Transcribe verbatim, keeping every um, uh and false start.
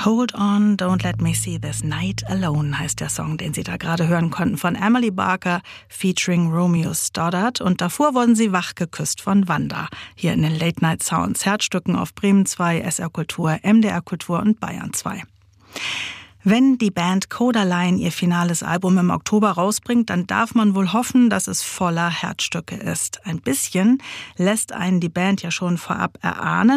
Hold on, don't let me see this night alone heißt der Song, den Sie da gerade hören konnten, von Emily Barker featuring Romeo Stoddart. Und davor wurden sie wach geküsst von Wanda, hier in den Late Night Sounds, Herzstücken auf Bremen zwei, S R Kultur, M D R Kultur und Bayern zwei. Wenn die Band Kodaline ihr finales Album im Oktober rausbringt, dann darf man wohl hoffen, dass es voller Herzstücke ist. Ein bisschen lässt einen die Band ja schon vorab erahnen.